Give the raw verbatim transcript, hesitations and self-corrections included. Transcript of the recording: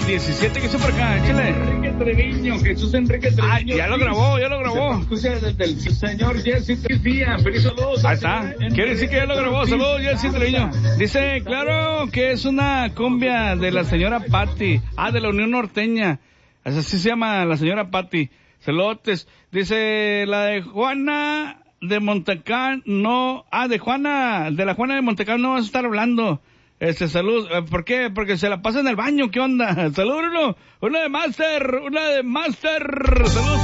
diecisiete que hizo por acá, échale. Enrique Treviño, Jesús Enrique Treviño. Ah, ya lo grabó, ya lo grabó. Escucha desde el señor Jesse Trevilla. Feliz saludos. Ahí está. Quiere decir que ya lo grabó. Saludos, Jesse Treviño. Dice, claro que es una cumbia de la señora Patti. Ah, de la Unión Norteña. Así se llama la señora Patti. Saludos. Dice, la de Juana de Montecán, no. Ah, de Juana, de la Juana de Montecán no vas a estar hablando. Este, salud, ¿por qué? Porque se la pasa en el baño, ¿qué onda? Salud, Bruno, una de Master, una de Master, salud.